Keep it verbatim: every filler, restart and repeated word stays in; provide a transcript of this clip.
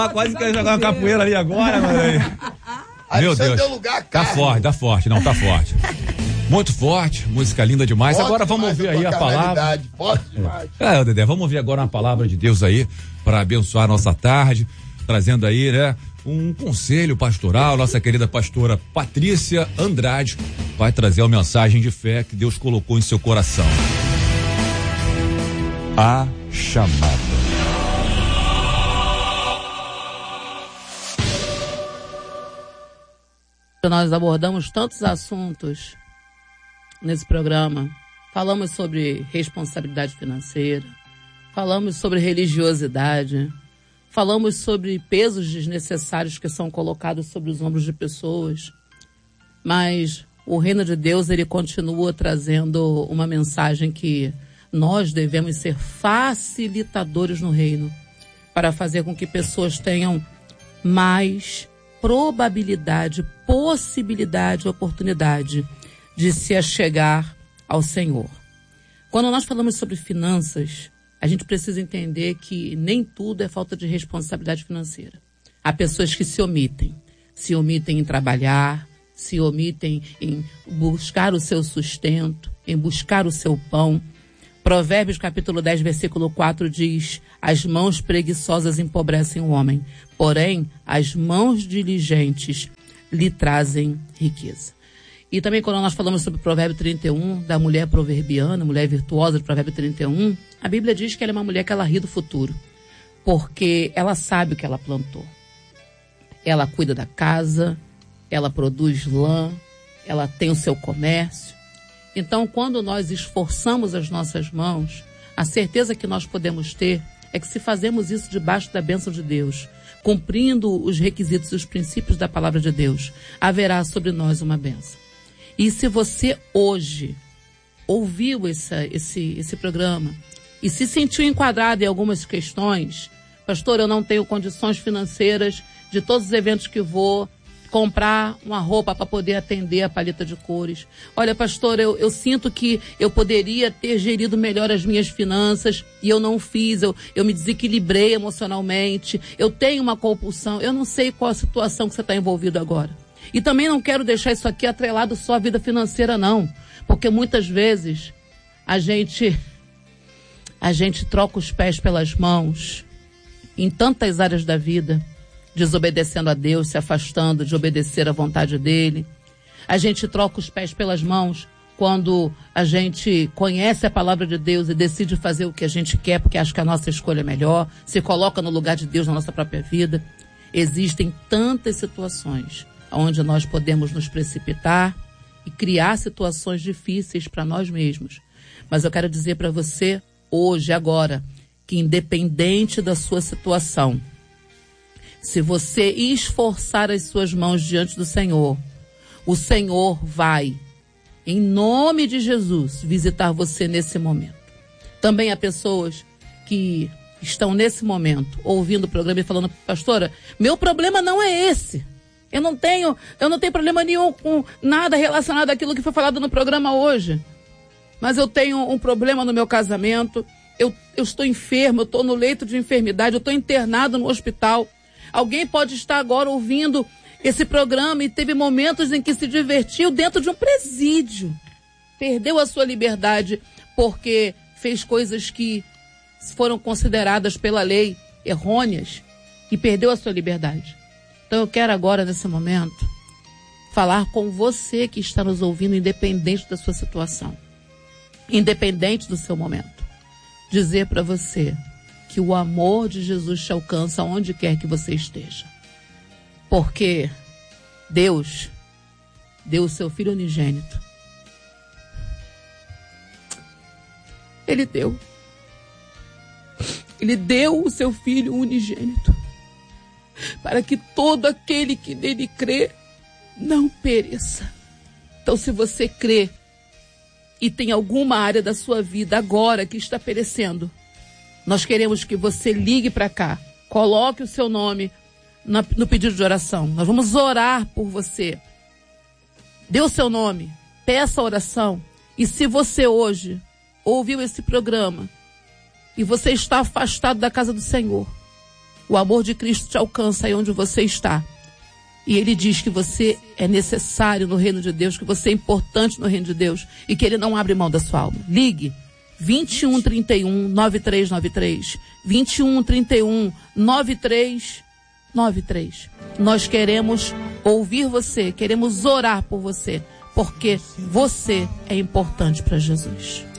tava quase querendo jogar uma capoeira ali agora, mano. Meu Deus. Deu lugar, tá forte, tá forte, não, tá forte. Muito forte, música linda demais. Forte agora vamos ouvir aí a palavra. Forte demais. É, Dedé, vamos ouvir agora uma palavra de Deus aí para abençoar a nossa tarde, trazendo aí, né, um conselho pastoral. Nossa querida pastora Patrícia Andrade vai trazer a mensagem de fé que Deus colocou em seu coração. A chamada. Nós abordamos tantos assuntos nesse programa. Falamos sobre responsabilidade financeira, falamos sobre religiosidade, falamos sobre pesos desnecessários que são colocados sobre os ombros de pessoas. Mas o reino de Deus, ele continua trazendo uma mensagem que nós devemos ser facilitadores no reino, para fazer com que pessoas tenham mais probabilidade, possibilidade, oportunidade de se achegar ao Senhor. Quando nós falamos sobre finanças, a gente precisa entender que nem tudo é falta de responsabilidade financeira. Há pessoas que se omitem, se omitem em trabalhar, se omitem em buscar o seu sustento, em buscar o seu pão. Provérbios capítulo dez, versículo quatro diz: as mãos preguiçosas empobrecem o homem, porém as mãos diligentes lhe trazem riqueza. E também quando nós falamos sobre o provérbio trinta e um, da mulher proverbiana, mulher virtuosa do provérbio trinta e um, a Bíblia diz que ela é uma mulher que ela ri do futuro, porque ela sabe o que ela plantou. Ela cuida da casa, ela produz lã, ela tem o seu comércio. Então, quando nós esforçamos as nossas mãos, a certeza que nós podemos ter é que se fazemos isso debaixo da bênção de Deus, cumprindo os requisitos e os princípios da palavra de Deus, haverá sobre nós uma bênção. E se você hoje ouviu esse, esse, esse programa e se sentiu enquadrado em algumas questões, pastor, eu não tenho condições financeiras de todos os eventos que vou comprar uma roupa para poder atender a paleta de cores. Olha, pastor, eu, eu sinto que eu poderia ter gerido melhor as minhas finanças e eu não fiz, eu, eu me desequilibrei emocionalmente, eu tenho uma compulsão, eu não sei qual a situação que você está envolvido agora. E também não quero deixar isso aqui atrelado só à vida financeira, não, porque muitas vezes a gente, a gente troca os pés pelas mãos em tantas áreas da vida, desobedecendo a Deus, se afastando de obedecer à vontade dele. A gente troca os pés pelas mãos quando a gente conhece a palavra de Deus e decide fazer o que a gente quer, porque acha que a nossa escolha é melhor, se coloca no lugar de Deus na nossa própria vida. Existem tantas situações onde nós podemos nos precipitar e criar situações difíceis para nós mesmos. Mas eu quero dizer para você, hoje, agora, que independente da sua situação, se você esforçar as suas mãos diante do Senhor, o Senhor vai, em nome de Jesus, visitar você nesse momento. Também há pessoas que estão nesse momento ouvindo o programa e falando: pastora, meu problema não é esse. Eu não tenho, eu não tenho problema nenhum com nada relacionado àquilo que foi falado no programa hoje. Mas eu tenho um problema no meu casamento, eu, eu estou enfermo, eu estou no leito de enfermidade, eu estou internado no hospital. Alguém pode estar agora ouvindo esse programa e teve momentos em que se divertiu dentro de um presídio. Perdeu a sua liberdade porque fez coisas que foram consideradas pela lei errôneas e perdeu a sua liberdade. Então eu quero agora, nesse momento, falar com você que está nos ouvindo, independente da sua situação, independente do seu momento. Dizer para você que o amor de Jesus te alcança onde quer que você esteja. Porque Deus deu o seu Filho unigênito. Ele deu. Ele deu o seu Filho unigênito para que todo aquele que nele crê não pereça. Então, se você crê e tem alguma área da sua vida agora que está perecendo, nós queremos que você ligue para cá, coloque o seu nome no, no pedido de oração. Nós vamos orar por você. Dê o seu nome, peça a oração. E se você hoje ouviu esse programa e você está afastado da casa do Senhor, O amor de Cristo te alcança aí onde você está. E ele diz que você é necessário no reino de Deus, que você é importante no reino de Deus e que ele não abre mão da sua alma. Ligue vinte e um, trinta e um, nove três nove três, vinte e um, trinta e um, nove três nove três. Nós queremos ouvir você, queremos orar por você, porque você é importante para Jesus.